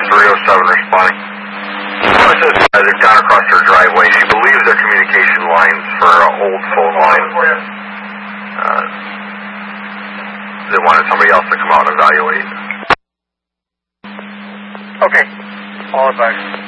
307 responding. Well, it says they've gone across their driveway. She believes they're communication lines for an old phone line. They wanted somebody else to come out and evaluate. Okay. All advised.